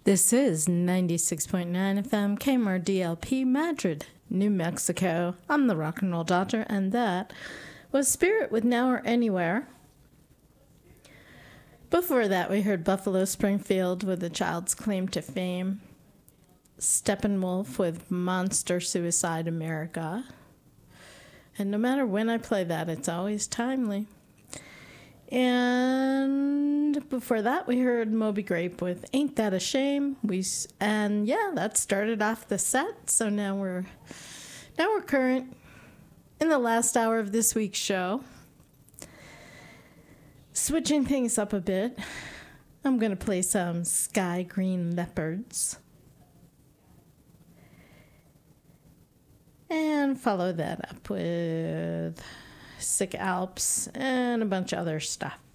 This is 96.9 FM KMRDLP Madrid, New Mexico. I'm the Rock and Roll Doctor, and that was Spirit with Now or Anywhere. Before that, we heard Buffalo Springfield with A Child's Claim to Fame, Steppenwolf with Monster Suicide America. And no matter when I play that, it's always timely. And before that, we heard Moby Grape with Ain't That a Shame. That started off the set. So now we're current in the last hour of this week's show. Switching things up a bit, I'm going to play some Sky Green Leopards. And follow that up with Sick Alps and a bunch of other stuff.